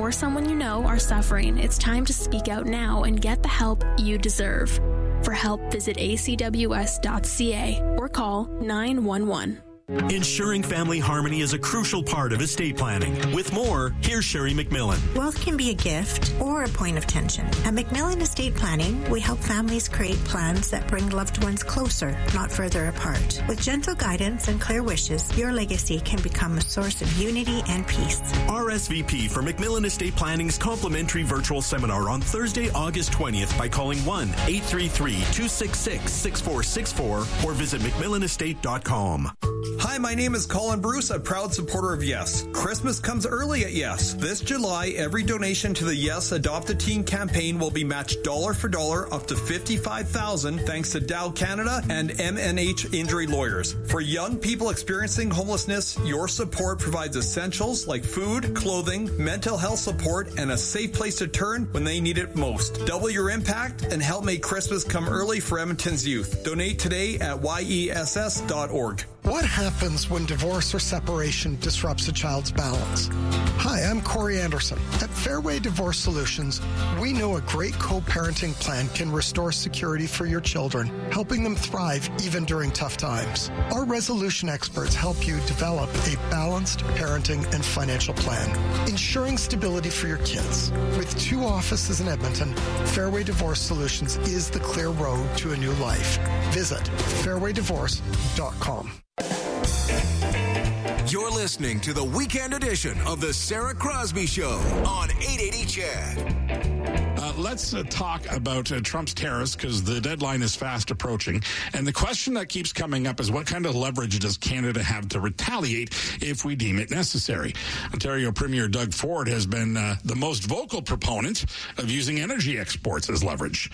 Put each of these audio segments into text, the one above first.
or someone you know are suffering, it's time to speak out now and get the help you deserve. For help, visit acws.ca or call 911. Ensuring family harmony is a crucial part of estate planning. With more, here's Sherry McMillan. Wealth can be a gift or a point of tension. At McMillan Estate Planning, we help families create plans that bring loved ones closer, not further apart. With gentle guidance and clear wishes, your legacy can become a source of unity and peace. RSVP for McMillan Estate Planning's complimentary virtual seminar on Thursday, August 20th by calling 1-833-266-6464 or visit McMillanestate.com. Hi, my name is Colin Bruce, a proud supporter of Yes. Christmas comes early at Yes. This July, every donation to the Yes Adopt a Teen campaign will be matched dollar for dollar up to $55,000 thanks to Dow Canada and MNH Injury Lawyers. For young people experiencing homelessness, your support provides essentials like food, clothing, mental health support, and a safe place to turn when they need it most. Double your impact and help make Christmas come early for Edmonton's youth. Donate today at yess.org. What happens when divorce or separation disrupts a child's balance? Hi, I'm Corey Anderson. At Fairway Divorce Solutions, we know a great co-parenting plan can restore security for your children, helping them thrive even during tough times. Our resolution experts help you develop a balanced parenting and financial plan, ensuring stability for your kids. With 2 offices in Edmonton, Fairway Divorce Solutions is the clear road to a new life. Visit fairwaydivorce.com. You're listening to the weekend edition of the Sarah Crosby Show on 880 CHED. Let's talk about Trump's tariffs because the deadline is fast approaching. And the question that keeps coming up is what kind of leverage does Canada have to retaliate if we deem it necessary? Ontario Premier Doug Ford has been the most vocal proponent of using energy exports as leverage,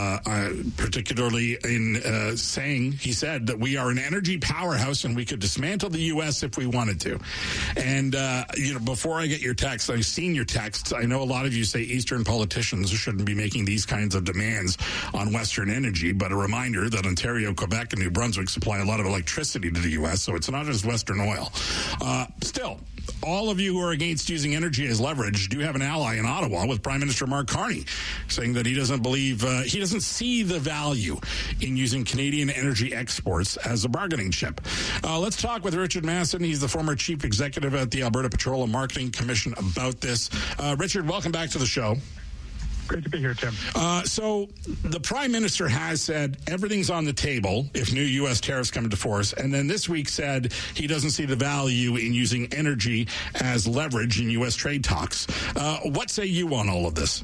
particularly in saying, he said, that we are an energy powerhouse and we could dismantle the U.S. if we wanted to. And, before I get your text, I've seen your texts. I know a lot of you say Eastern politicians shouldn't be making these kinds of demands on Western energy, but a reminder that Ontario, Quebec, and New Brunswick supply a lot of electricity to the U.S., so it's not just Western oil. Still, all of you who are against using energy as leverage do have an ally in Ottawa with Prime Minister Mark Carney saying that he doesn't see the value in using Canadian energy exports as a bargaining chip. Let's talk with Richard Masson. He's the former chief executive at the Alberta Petroleum Marketing Commission about this. Richard, welcome back to the show. Great to be here, Tim. So the Prime Minister has said everything's on the table if new U.S. tariffs come into force, and then this week said he doesn't see the value in using energy as leverage in U.S. trade talks. What say you on all of this?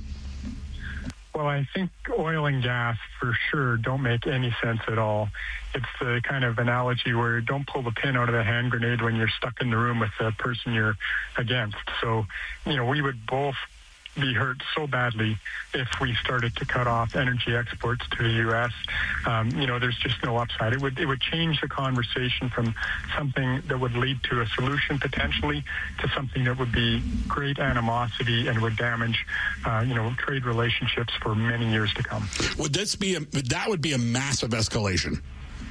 Well, I think oil and gas for sure don't make any sense at all. It's the kind of analogy where don't pull the pin out of the hand grenade when you're stuck in the room with the person you're against. So, we would both be hurt so badly if we started to cut off energy exports to the U.S. There's just no upside. It would change the conversation from something that would lead to a solution potentially to something that would be great animosity and would damage, trade relationships for many years to come. That would be a massive escalation?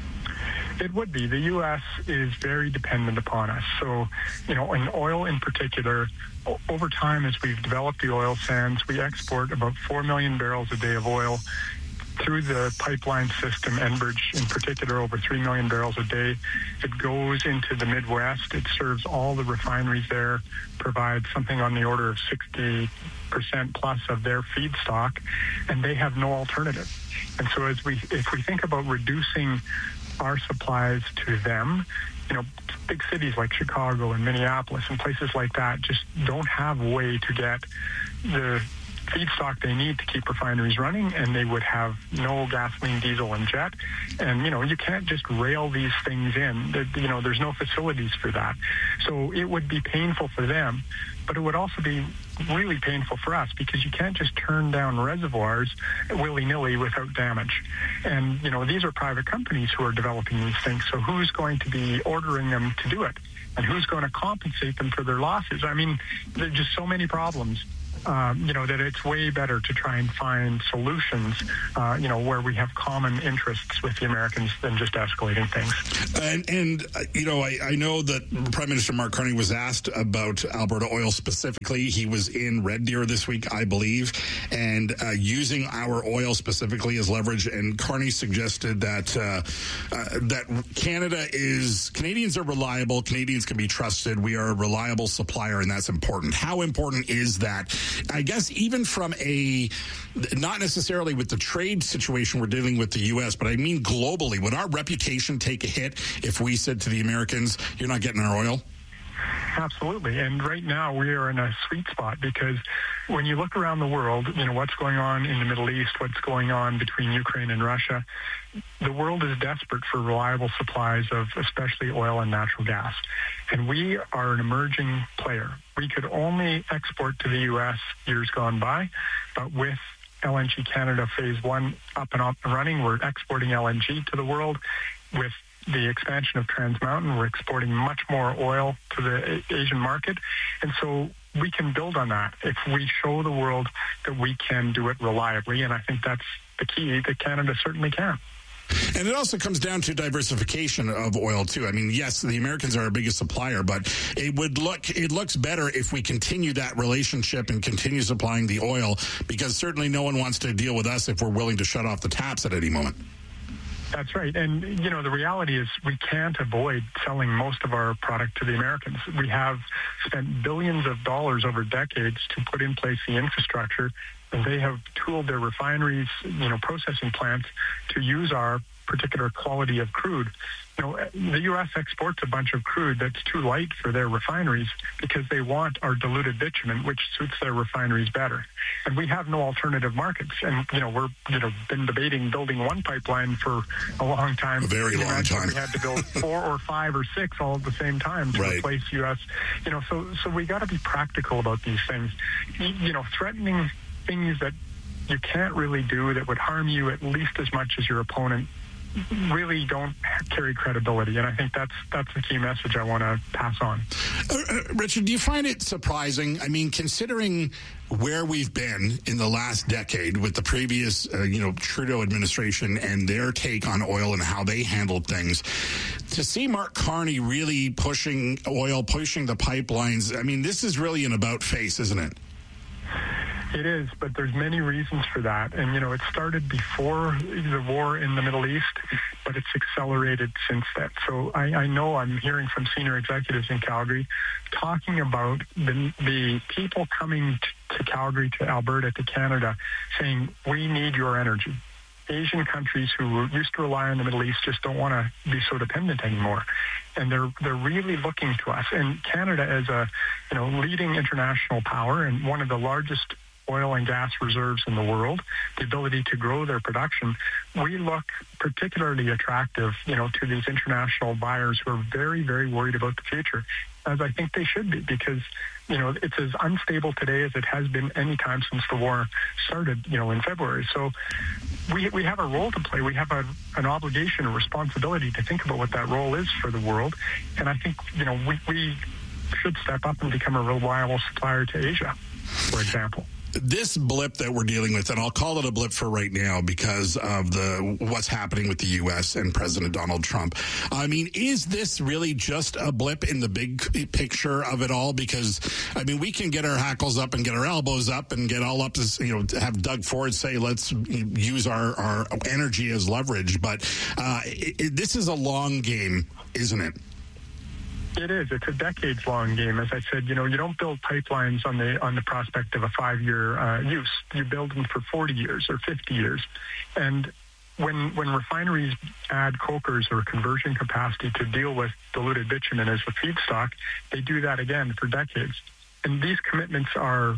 It would be. The U.S. is very dependent upon us. So, in oil in particular, over time as we've developed the oil sands, we export about 4 million barrels a day of oil through the pipeline system, Enbridge in particular, over 3 million barrels a day. It goes into the Midwest. It serves all the refineries there, provides something on the order of 60% plus of their feedstock, and they have no alternative. And so if we think about reducing our supplies to them, big cities like Chicago and Minneapolis and places like that just don't have a way to get the feedstock they need to keep refineries running, and they would have no gasoline, diesel, and jet. And, you can't just rail these things in. There's no facilities for that. So it would be painful for them, but it would also be really painful for us because you can't just turn down reservoirs willy-nilly without damage. And, these are private companies who are developing these things. So who's going to be ordering them to do it? And who's going to compensate them for their losses? I mean, there's just so many problems. that it's way better to try and find solutions, where we have common interests with the Americans than just escalating things. I know that Prime Minister Mark Carney was asked about Alberta Oil specifically. He was in Red Deer this week, I believe, and using our oil specifically as leverage. And Carney suggested that Canadians are reliable. Canadians can be trusted. We are a reliable supplier, and that's important. How important is that? I guess even from not necessarily with the trade situation we're dealing with the U.S., but I mean globally, would our reputation take a hit if we said to the Americans, you're not getting our oil? Absolutely. And right now we are in a sweet spot because when you look around the world, what's going on in the Middle East, what's going on between Ukraine and Russia, the world is desperate for reliable supplies of especially oil and natural gas. And we are an emerging player. We could only export to the U.S. years gone by, but with LNG Canada Phase 1 up and running, we're exporting LNG to the world. With the expansion of Trans Mountain, we're exporting much more oil to the Asian market. And so we can build on that if we show the world that we can do it reliably. And I think that's the key that Canada certainly can. And it also comes down to diversification of oil, too. I mean, yes, the Americans are our biggest supplier, but it looks better if we continue that relationship and continue supplying the oil, because certainly no one wants to deal with us if we're willing to shut off the taps at any moment. That's right. And, the reality is we can't avoid selling most of our product to the Americans. We have spent billions of dollars over decades to put in place the infrastructure, and they have tooled their refineries, processing plants to use our particular quality of crude. The U.S. exports a bunch of crude that's too light for their refineries because they want our diluted bitumen, which suits their refineries better. And we have no alternative markets. And, we're, been debating building one pipeline for a long time. A very long time. We had to build 4 or 5 or 6 all at the same time to replace U.S. So we got to be practical about these things. Threatening things that you can't really do that would harm you at least as much as your opponent really don't carry credibility. And I think that's the key message I want to pass on. Richard, do you find it surprising? I mean, considering where we've been in the last decade with the previous, Trudeau administration and their take on oil and how they handled things, to see Mark Carney really pushing oil, pushing the pipelines, I mean, this is really an about face, isn't it? It is, but there's many reasons for that. And, it started before the war in the Middle East, but it's accelerated since then. So I know I'm hearing from senior executives in Calgary talking about the people coming to Calgary, to Alberta, to Canada, saying, we need your energy. Asian countries who used to rely on the Middle East just don't want to be so dependent anymore. And they're really looking to us. And Canada, as a leading international power and one of the largest oil and gas reserves in the world, the ability to grow their production, we look particularly attractive, to these international buyers who are very, very worried about the future, as I think they should be, because, it's as unstable today as it has been any time since the war started, in February. So we have a role to play. We have an obligation, a responsibility to think about what that role is for the world. And I think, we should step up and become a reliable supplier to Asia, for example. This blip that we're dealing with, and I'll call it a blip for right now because of what's happening with the U.S. and President Donald Trump. I mean, is this really just a blip in the big picture of it all? Because, I mean, we can get our hackles up and get our elbows up and get all up to, have Doug Ford say, let's use our energy as leverage. But this is a long game, isn't it? It is. It's a decades-long game. As I said, you don't build pipelines on the prospect of a 5-year use. You build them for 40 years or 50 years. And when refineries add cokers or conversion capacity to deal with diluted bitumen as the feedstock, they do that again for decades. And these commitments are,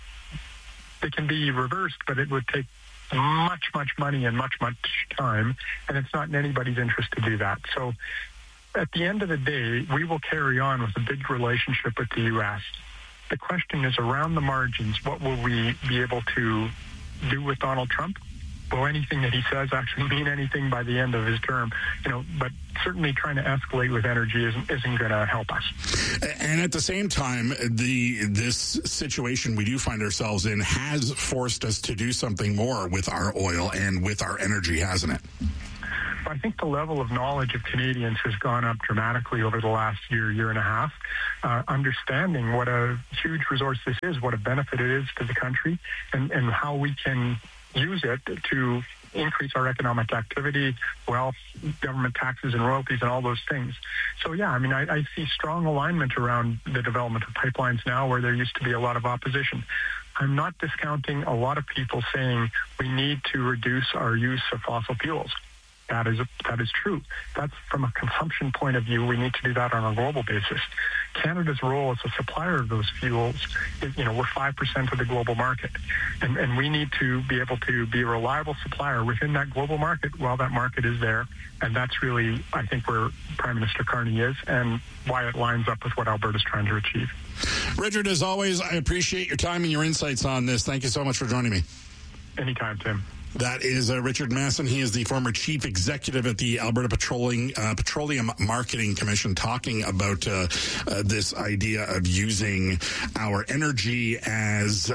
they can be reversed, but it would take much, much money and much, much time. And it's not in anybody's interest to do that. So at the end of the day, we will carry on with a big relationship with the U.S. The question is around the margins, what will we be able to do with Donald Trump? will anything that he says actually mean anything by the end of his term? But certainly trying to escalate with energy isn't going to help us. And at the same time, this situation we do find ourselves in has forced us to do something more with our oil and with our energy, hasn't it? I think the level of knowledge of Canadians has gone up dramatically over the last year and a half. Understanding what a huge resource this is, what a benefit it is to the country, and how we can use it to increase our economic activity, wealth, government taxes and royalties and all those things. So, yeah, I see strong alignment around the development of pipelines now where there used to be a lot of opposition. I'm not discounting a lot of people saying we need to reduce our use of fossil fuels. That is true. That's from a consumption point of view. We need to do that on a global basis. Canada's role as a supplier of those fuels is, we're 5% of the global market. And we need to be able to be a reliable supplier within that global market while that market is there. And that's really, I think, where Prime Minister Carney is and why it lines up with what Alberta's trying to achieve. Richard, as always, I appreciate your time and your insights on this. Thank you so much for joining me. Anytime, Tim. That is Richard Masson. He is the former chief executive at the Alberta Petroleum Marketing Commission, talking about this idea of using our energy as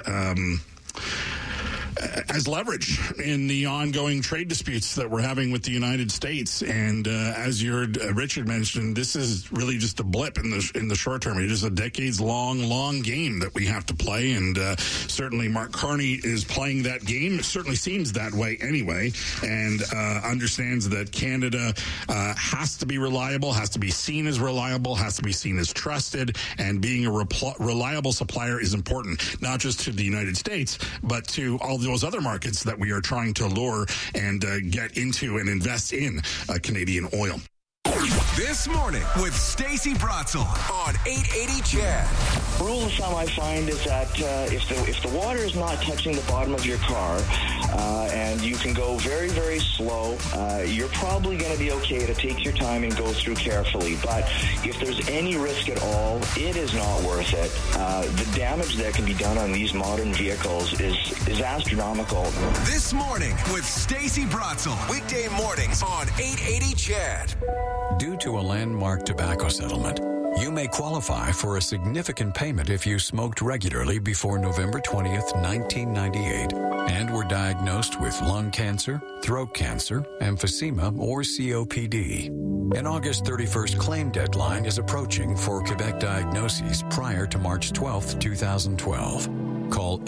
leverage in the ongoing trade disputes that we're having with the United States. And as you heard Richard mention, this is really just a blip in the short term. It is a decades-long game that we have to play, and certainly Mark Carney is playing that game. It certainly seems that way anyway, and understands that Canada has to be reliable, has to be seen as reliable, has to be seen as trusted, and being a reliable supplier is important, not just to the United States, but to all those other markets that we are trying to lure and get into and invest in Canadian oil. This morning with Stacey Bratzel on 880 CHED. Rule of thumb I find is that if the water is not touching the bottom of your car and you can go very, very slow, you're probably going to be okay to take your time and go through carefully. But if there's any risk at all, it is not worth it. The damage that can be done on these modern vehicles is astronomical. This morning with Stacey Bratzel. Weekday mornings on 880 CHED. Due to a landmark tobacco settlement, you may qualify for a significant payment if you smoked regularly before November 20th, 1998, and were diagnosed with lung cancer, throat cancer, emphysema, or COPD. An August 31st claim deadline is approaching for Quebec diagnoses prior to March 12th, 2012. Call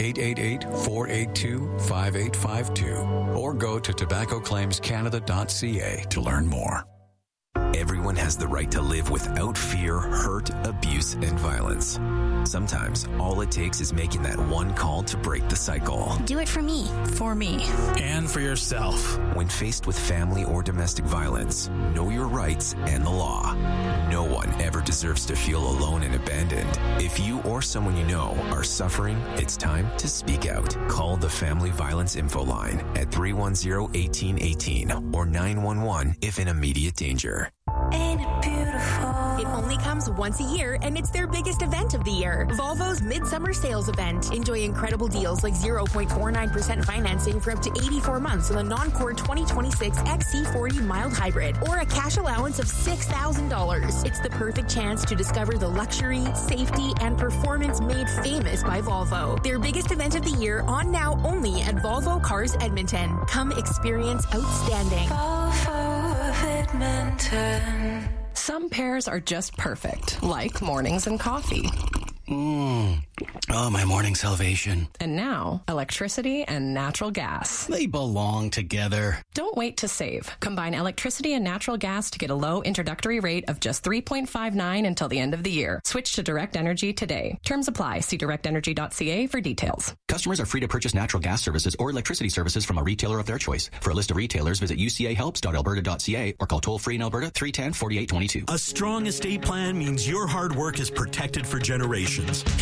888-482-5852 or go to tobaccoclaimscanada.ca to learn more. Everyone has the right to live without fear, hurt, abuse, and violence. Sometimes, all it takes is making that one call to break the cycle. Do it for me. For me. And for yourself. When faced with family or domestic violence, know your rights and the law. No one ever deserves to feel alone and abandoned. If you or someone you know are suffering, it's time to speak out. Call the Family Violence Info Line at 310-1818 or 911 if in immediate danger. Ain't it beautiful? It only comes once a year, and it's their biggest event of the year. Volvo's Midsummer Sales Event. Enjoy incredible deals like 0.49% financing for up to 84 months on the non-core 2026 XC40 mild hybrid, or a cash allowance of $6,000. It's the perfect chance to discover the luxury, safety, and performance made famous by Volvo. Their biggest event of the year, on now only at Volvo Cars Edmonton. Come experience outstanding. Volvo of Edmonton. Some pairs are just perfect, like mornings and coffee. Oh, my morning salvation. And now, electricity and natural gas. They belong together. Don't wait to save. Combine electricity and natural gas to get a low introductory rate of just $3.59 until the end of the year. Switch to Direct Energy today. Terms apply. See directenergy.ca for details. Customers are free to purchase natural gas services or electricity services from a retailer of their choice. For a list of retailers, visit ucahelps.alberta.ca or call toll-free in Alberta 310-4822. A strong estate plan means your hard work is protected for generations. Here's Sherry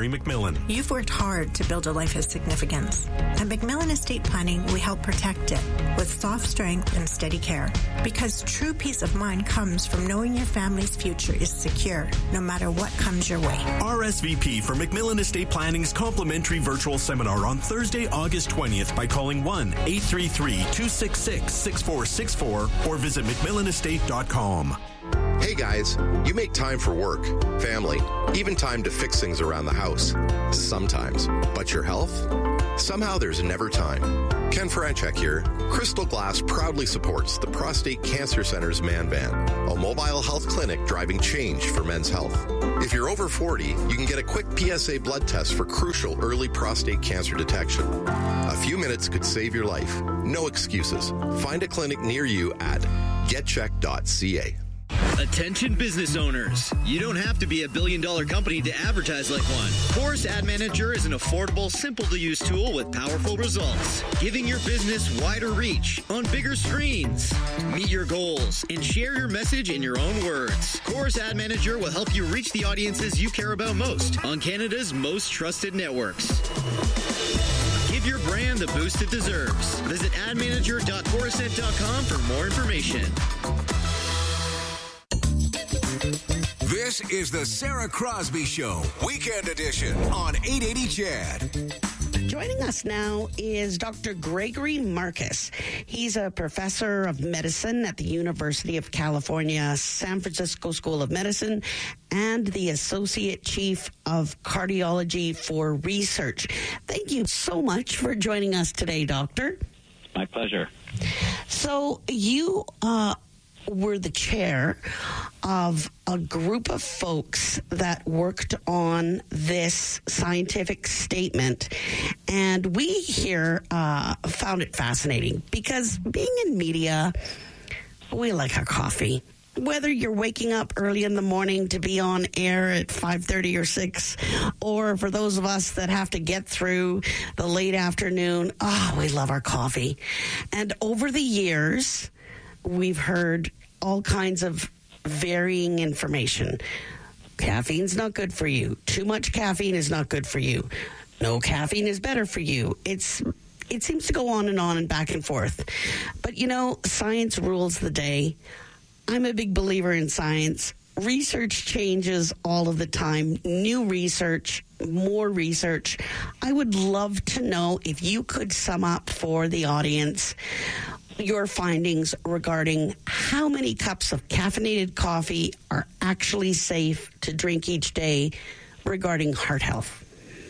Gary McMillan. You've worked hard to build a life of significance. At McMillan Estate Planning, we help protect it with soft strength and steady care. Because true peace of mind comes from knowing your family's future is secure, no matter what comes your way. RSVP for McMillan Estate Planning's complimentary virtual seminar on Thursday, August 20th by calling 1-833-266-6464 or visit McMillanestate.com. Hey guys, you make time for work, family, even time to fix things around the house. Sometimes. But your health? Somehow there's never time. Ken Franchek here. Crystal Glass proudly supports the Prostate Cancer Center's Man Van, a mobile health clinic driving change for men's health. If you're over 40, you can get a quick PSA blood test for crucial early prostate cancer detection. A few minutes could save your life. No excuses. Find a clinic near you at getcheck.ca. Attention business owners. You don't have to be a billion-dollar company to advertise like one. Chorus Ad Manager is an affordable, simple-to-use tool with powerful results, giving your business wider reach on bigger screens. Meet your goals and share your message in your own words. Chorus Ad Manager will help you reach the audiences you care about most on Canada's most trusted networks. Give your brand the boost it deserves. Visit admanager.chorusnet.com for more information. This is the Sarah Crosby Show, Weekend Edition on 880 CHED. Joining us now is Dr. Gregory Marcus. He's a professor of medicine at the University of California, San Francisco School of Medicine, and the Associate Chief of Cardiology for Research. Thank you so much for joining us today, Doctor. My pleasure. So you were the chair of a group of folks that worked on this scientific statement, and we here found it fascinating because being in media, we like our coffee. Whether you're waking up early in the morning to be on air at 5:30 or 6, or for those of us that have to get through the late afternoon, we love our coffee. And over the years, we've heard all kinds of varying information. Caffeine's not good for you. Too much caffeine is not good for you. No caffeine is better for you. It seems to go on and back and forth. But, science rules the day. I'm a big believer in science. Research changes all of the time. New research, more research. I would love to know if you could sum up for the audience your findings regarding how many cups of caffeinated coffee are actually safe to drink each day regarding heart health.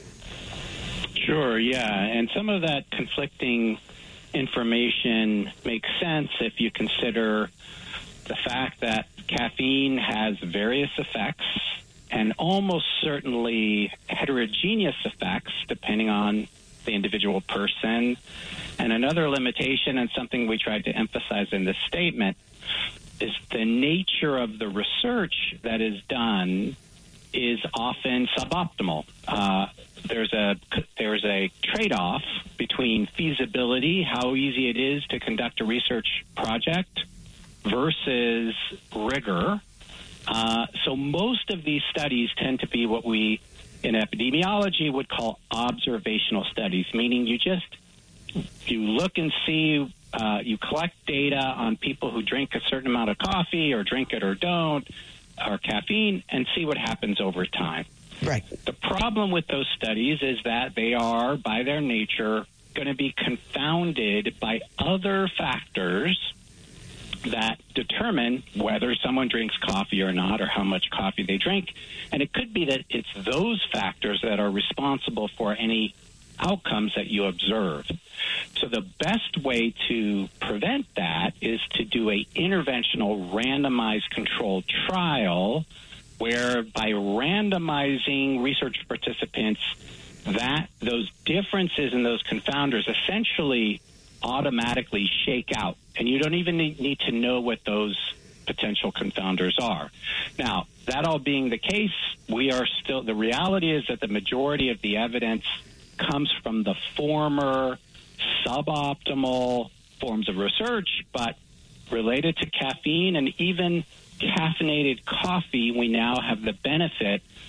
Sure, yeah. And some of that conflicting information makes sense if you consider the fact that caffeine has various effects and almost certainly heterogeneous effects depending on the individual person. And another limitation, and something we tried to emphasize in this statement, is the nature of the research that is done is often suboptimal. There's a trade-off between feasibility, how easy it is to conduct a research project, versus rigor. So most of these studies tend to be what we in epidemiology would call observational studies, meaning you look and see, you collect data on people who drink a certain amount of coffee or drink it or don't, or caffeine, and see what happens over time. Right. The problem with those studies is that they are, by their nature, going to be confounded by other factors that determine whether someone drinks coffee or not, or how much coffee they drink. And it could be that it's those factors that are responsible for any outcomes that you observe. So the best way to prevent that is to do a interventional randomized controlled trial where by randomizing research participants, that those differences in those confounders essentially automatically shake out. And you don't even need to know what those potential confounders are. Now, that all being the case, the reality is that the majority of the evidence comes from the former suboptimal forms of research, but related to caffeine and even caffeinated coffee, we now have the benefit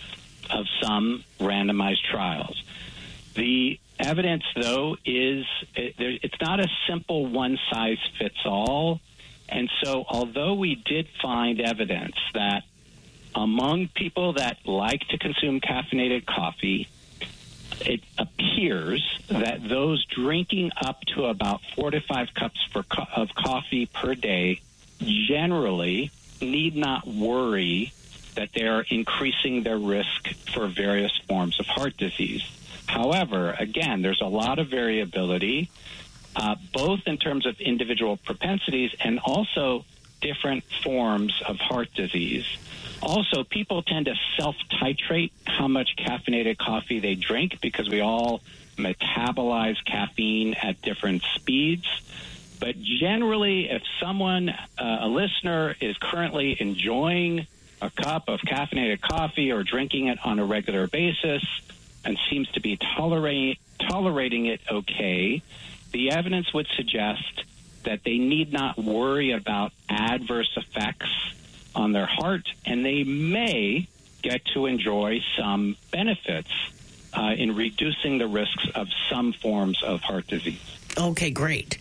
of some randomized trials. The evidence, though, is it's not a simple one-size-fits-all. And so although we did find evidence that among people that like to consume caffeinated coffee, it appears that those drinking up to about 4 to 5 cups of coffee per day generally need not worry that they are increasing their risk for various forms of heart disease. However, again, there's a lot of variability, both in terms of individual propensities and also different forms of heart disease. Also, people tend to self-titrate how much caffeinated coffee they drink because we all metabolize caffeine at different speeds. But generally, if someone, a listener, is currently enjoying a cup of caffeinated coffee or drinking it on a regular basis and seems to be tolerating it okay, the evidence would suggest that they need not worry about adverse effects on their heart, and they may get to enjoy some benefits in reducing the risks of some forms of heart disease. Okay, great.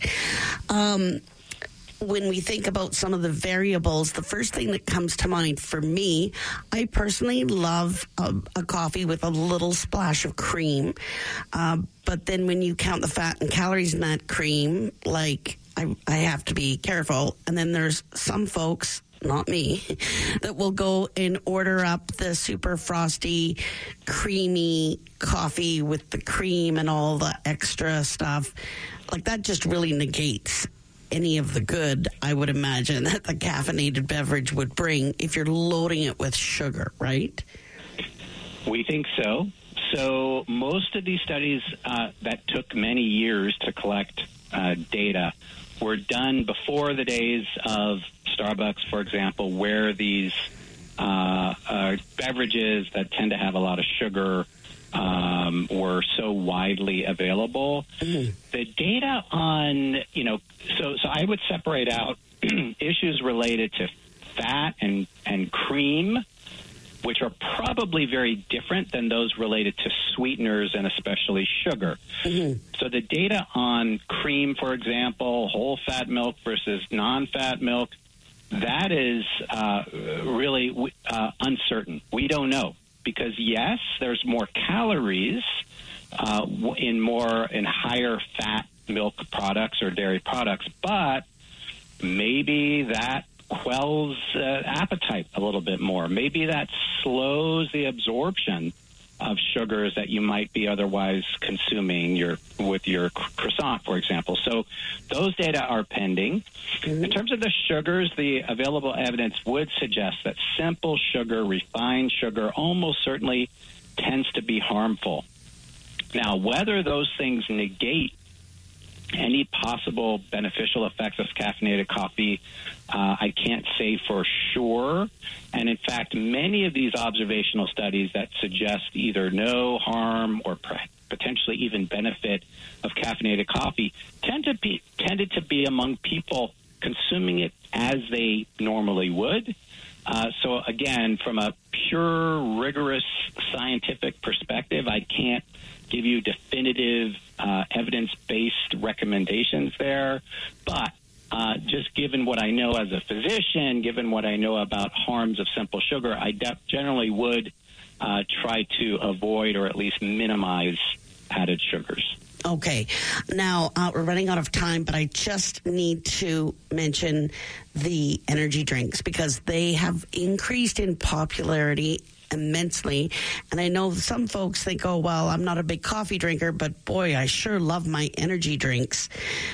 When we think about some of the variables, the first thing that comes to mind for me, I personally love a coffee with a little splash of cream. But then when you count the fat and calories in that cream, like I have to be careful. And then there's some folks, not me, that will go and order up the super frosty, creamy coffee with the cream and all the extra stuff. Like that just really negates any of the good, I would imagine, that the caffeinated beverage would bring if you're loading it with sugar, right? We think so. So most of these studies that took many years to collect data were done before the days of Starbucks, for example, where these beverages that tend to have a lot of sugar were so widely available. Mm-hmm. The data on, so I would separate out issues related to fat and cream, which are probably very different than those related to sweeteners and especially sugar. Mm-hmm. So the data on cream, for example, whole fat milk versus non-fat milk, that is really uncertain. We don't know because, yes, there's more calories in higher fat milk products or dairy products, but maybe that quells appetite a little bit more. Maybe that slows the absorption of sugars that you might be otherwise consuming with your croissant, for example. So those data are pending. Mm-hmm. In terms of the sugars, the available evidence would suggest that simple sugar, refined sugar, almost certainly tends to be harmful. Now, whether those things negate any possible beneficial effects of caffeinated coffee, I can't say for sure. And in fact, many of these observational studies that suggest either no harm or potentially even benefit of caffeinated coffee tended to be among people consuming it as they normally would. So again, from a pure, rigorous scientific perspective, I can't give you definitive evidence-based recommendations there. But just given what I know as a physician, given what I know about harms of simple sugar, I generally would try to avoid or at least minimize added sugars. Okay. Now, we're running out of time, but I just need to mention the energy drinks because they have increased in popularity immensely. And I know some folks think, oh, well, I'm not a big coffee drinker, but boy, I sure love my energy drinks.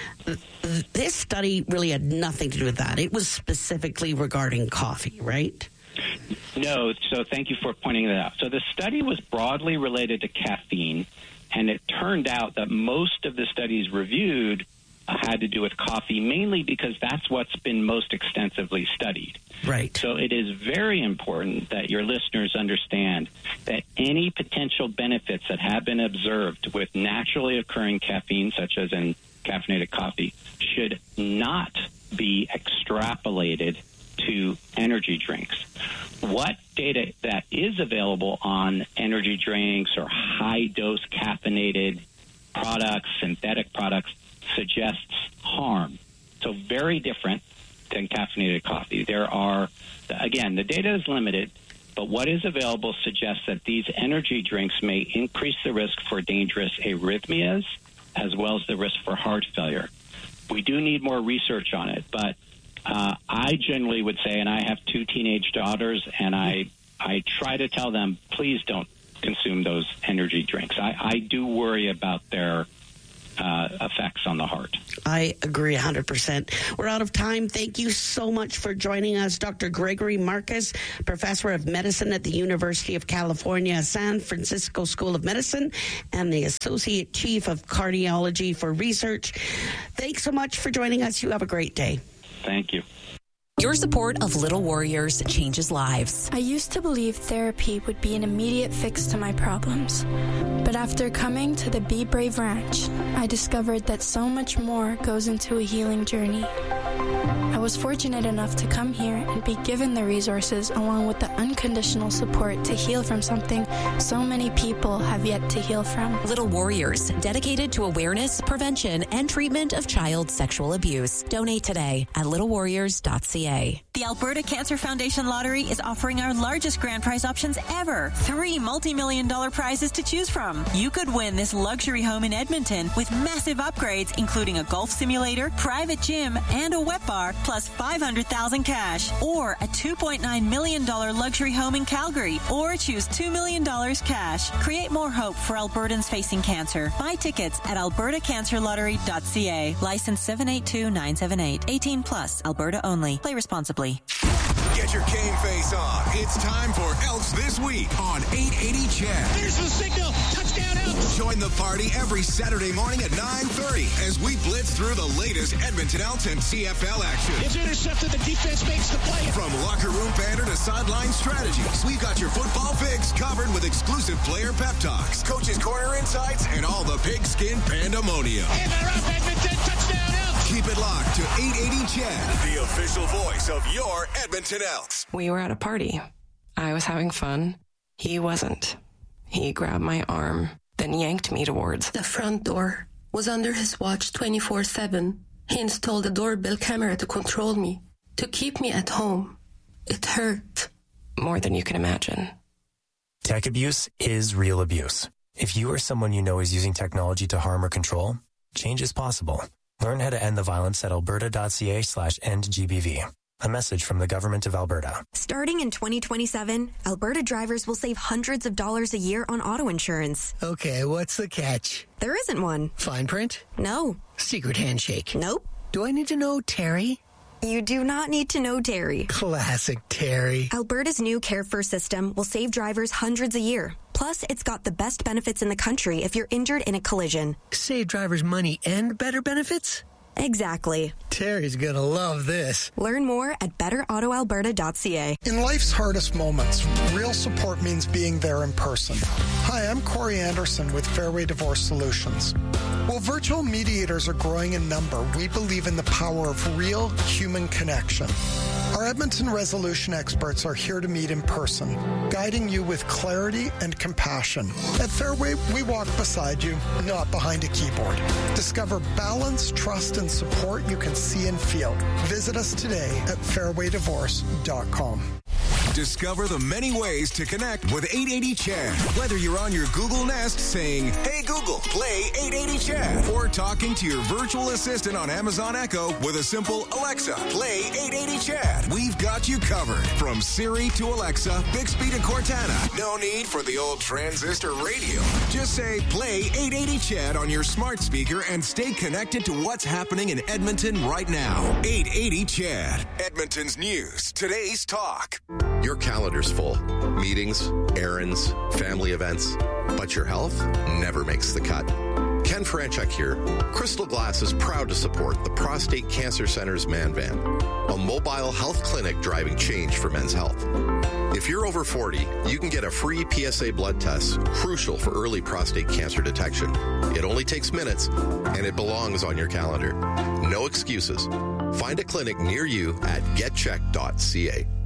This study really had nothing to do with that. It was specifically regarding coffee, right? No, so thank you for pointing that out. So the study was broadly related to caffeine, and it turned out that most of the studies reviewed had to do with coffee, mainly because that's what's been most extensively studied. Right. So it is very important that your listeners understand that any potential benefits that have been observed with naturally occurring caffeine, such as in caffeinated coffee, should not be extrapolated to energy drinks. what data that is available on energy drinks or high-dose caffeinated products, synthetic products, suggests harm. So very different than caffeinated coffee. There are, again, the data is limited, but what is available suggests that these energy drinks may increase the risk for dangerous arrhythmias as well as the risk for heart failure. We do need more research on it, but I generally would say, and I have 2 teenage daughters, and I try to tell them, please don't consume those energy drinks. I do worry about their effects on the heart. I agree 100%. We're out of time. Thank you so much for joining us, Dr. Gregory Marcus, professor of medicine at the University of California, San Francisco School of Medicine, and the associate chief of cardiology for research. Thanks so much for joining us. You have a great day. Thank you. Your support of Little Warriors changes lives. I used to believe therapy would be an immediate fix to my problems. But after coming to the Be Brave Ranch, I discovered that so much more goes into a healing journey. I was fortunate enough to come here and be given the resources along with the unconditional support to heal from something so many people have yet to heal from. Little Warriors, dedicated to awareness, prevention, and treatment of child sexual abuse. Donate today at littlewarriors.ca. The Alberta Cancer Foundation Lottery is offering our largest grand prize options ever. 3 multi-million-dollar prizes to choose from. You could win this luxury home in Edmonton with massive upgrades, including a golf simulator, private gym, and a wet bar, plus $500,000 cash. Or a $2.9 million luxury home in Calgary. Or choose $2 million cash. Create more hope for Albertans facing cancer. Buy tickets at albertacancerlottery.ca. License 782978. 18 plus. Alberta only. Play responsibly. Get your cane face on. It's time for Elks This Week on 880 CHED. There's the signal. Touchdown Elks. Join the party every Saturday morning at 9:30 as we blitz through the latest Edmonton Elks and CFL action. It's intercepted. The defense makes the play. From locker room banter to sideline strategies, we've got your football picks covered with exclusive player pep talks, coaches' corner insights, and all the pigskin pandemonium. And they're up, Edmonton. Touchdown Elks. Keep it locked to 880 CHED, the official voice of your Edmonton Elks. We were at a party. I was having fun. He wasn't. He grabbed my arm, then yanked me towards the front door. Was under his watch 24/7. He installed a doorbell camera to control me, to keep me at home. It hurt. More than you can imagine. Tech abuse is real abuse. If you or someone you know is using technology to harm or control, change is possible. Learn how to end the violence at alberta.ca/endgbv. A message from the Government of Alberta. Starting in 2027, Alberta drivers will save hundreds of dollars a year on auto insurance. Okay, what's the catch? There isn't one. Fine print? No. Secret handshake? Nope. Do I need to know Terry? You do not need to know Terry. Classic Terry. Alberta's new Care First system will save drivers hundreds a year. Plus, it's got the best benefits in the country if you're injured in a collision. Save drivers money and better benefits? Exactly. Terry's gonna love this. Learn more at betterautoalberta.ca. In life's hardest moments, real support means being there in person. Hi, I'm Corey Anderson with Fairway Divorce Solutions. While virtual mediators are growing in number, we believe in the power of real human connection. Our Edmonton resolution experts are here to meet in person, guiding you with clarity and compassion. At Fairway, we walk beside you, not behind a keyboard. Discover balance, trust, and support you can see and feel. Visit us today at fairwaydivorce.com. Discover the many ways to connect with 880 CHED. Whether you're on your Google Nest saying, "Hey Google, play 880 CHED," or talking to your virtual assistant on Amazon Echo with a simple "Alexa, play 880 CHED." We've got you covered. From Siri to Alexa, Bixby to Cortana. No need for the old transistor radio. Just say, "Play 880 CHED" on your smart speaker and stay connected to what's happening in Edmonton right now. 880 CHED, Edmonton's news, today's talk. Your calendar's full. Meetings, errands, family events. But your health never makes the cut. Ken Franchuk here. Crystal Glass is proud to support the Prostate Cancer Center's Man Van, a mobile health clinic driving change for men's health. If you're over 40, you can get a free PSA blood test, crucial for early prostate cancer detection. It only takes minutes, and it belongs on your calendar. No excuses. Find a clinic near you at getcheck.ca.